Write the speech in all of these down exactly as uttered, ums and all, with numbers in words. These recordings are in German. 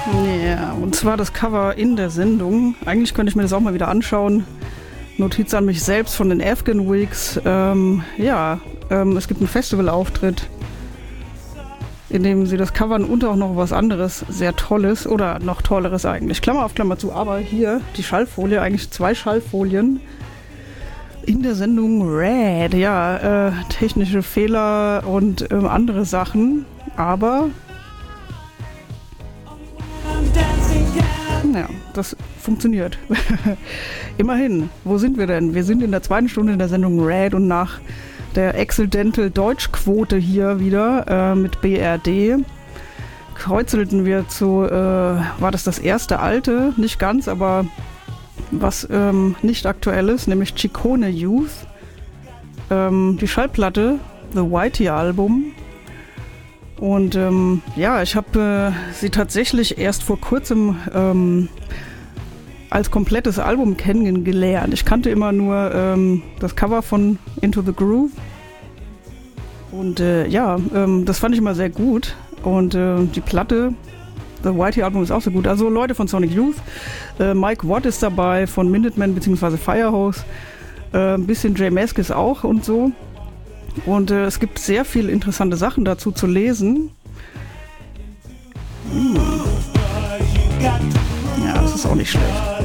Ja, und zwar das Cover in der Sendung. Eigentlich könnte ich mir das auch mal wieder anschauen. Notiz an mich selbst von den Afghan Wigs. Ähm, ja, ähm, es gibt einen Festivalauftritt, in dem sie das covern und auch noch was anderes sehr Tolles oder noch Tolleres eigentlich. Klammer auf Klammer zu, aber hier die Schallfolie, eigentlich zwei Schallfolien in der Sendung Red. Ja, äh, technische Fehler und ähm, andere Sachen, aber ja, das funktioniert. Immerhin. Wo sind wir denn? Wir sind in der zweiten Stunde in der Sendung Red und nach der Accidental Deutschquote hier wieder äh, mit B R D kreuzelten wir zu, äh, war das das erste alte? Nicht ganz, aber was ähm, nicht aktuell ist, nämlich Ciccone Youth. Ähm, die Schallplatte, The Whitey Album. Und ähm, ja, ich habe äh, sie tatsächlich erst vor kurzem ähm, als komplettes Album kennengelernt. Ich kannte immer nur ähm, das Cover von Into the Groove. Und äh, ja, ähm, das fand ich immer sehr gut. Und äh, die Platte, The Whitey Album, ist auch so gut. Also Leute von Sonic Youth, äh, Mike Watt ist dabei von Minutemen bzw. Firehose. Äh, ein bisschen Jay Maskis auch und so. Und äh, es gibt sehr viele interessante Sachen dazu zu lesen. Hm. Ja, das ist auch nicht schlecht.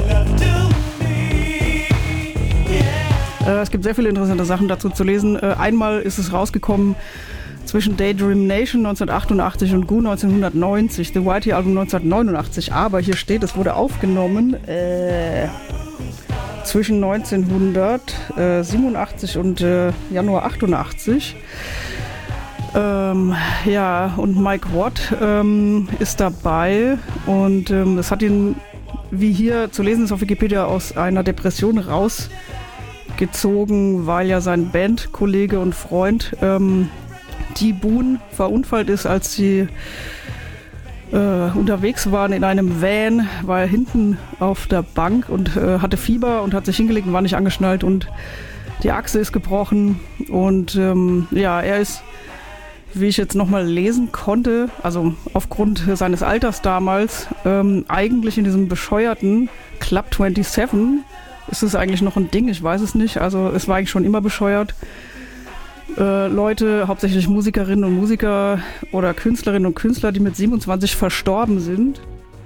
Äh, es gibt sehr viele interessante Sachen dazu zu lesen. Äh, einmal ist es rausgekommen zwischen Daydream Nation neunzehnhundertachtundachtzig und Goo neunzehnhundertneunzig, The Whitey Album neunzehnhundertneunundachtzig, aber hier steht, es wurde aufgenommen äh, zwischen neunzehnhundertsiebenundachtzig und äh, Januar achtundachtzig. Ähm, ja, und Mike Watt ähm, ist dabei und ähm, das hat ihn, wie hier zu lesen ist auf Wikipedia, aus einer Depression rausgezogen, weil ja sein Bandkollege und Freund ähm, T. Boone verunfallt ist, als sie äh, unterwegs waren in einem Van, war er hinten auf der Bank und äh, hatte Fieber und hat sich hingelegt und war nicht angeschnallt und die Achse ist gebrochen und ähm, ja, er ist, wie ich jetzt nochmal lesen konnte, also aufgrund seines Alters damals, ähm, eigentlich in diesem bescheuerten Club siebenundzwanzig, ist es eigentlich noch ein Ding, ich weiß es nicht, also es war eigentlich schon immer bescheuert. Äh, Leute, hauptsächlich Musikerinnen und Musiker oder Künstlerinnen und Künstler, die mit siebenundzwanzig verstorben sind.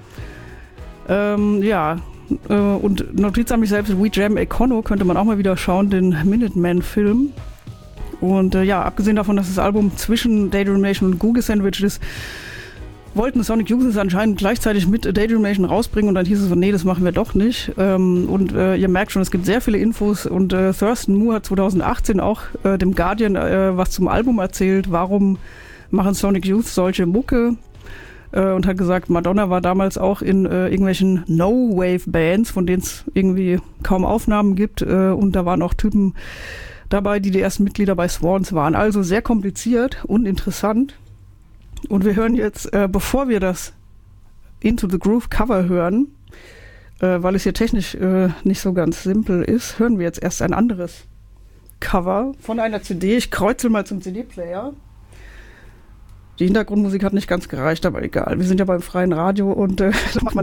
Ähm, ja, äh, und Notiz an mich selbst, We Jam Econo könnte man auch mal wieder schauen, den Minutemen-Film. Und äh, ja, abgesehen davon, dass das Album zwischen Daydream Nation und Goo gesandwiched ist, wollten Sonic Youth es anscheinend gleichzeitig mit Daydream Nation rausbringen und dann hieß es so, nee, das machen wir doch nicht. Ähm, und äh, ihr merkt schon, es gibt sehr viele Infos und äh, Thurston Moore hat zweitausendachtzehn auch äh, dem Guardian äh, was zum Album erzählt, warum machen Sonic Youth solche Mucke äh, und hat gesagt, Madonna war damals auch in äh, irgendwelchen No-Wave-Bands, von denen es irgendwie kaum Aufnahmen gibt äh, und da waren auch Typen dabei, die die ersten Mitglieder bei Swans waren. Also sehr kompliziert und interessant. Und wir hören jetzt, äh, bevor wir das Into the Groove Cover hören, äh, weil es hier technisch äh, nicht so ganz simpel ist, hören wir jetzt erst ein anderes Cover von einer C D. Ich kreuzel mal zum C D-Player. Die Hintergrundmusik hat nicht ganz gereicht, aber egal. Wir sind ja beim freien Radio und äh, da macht man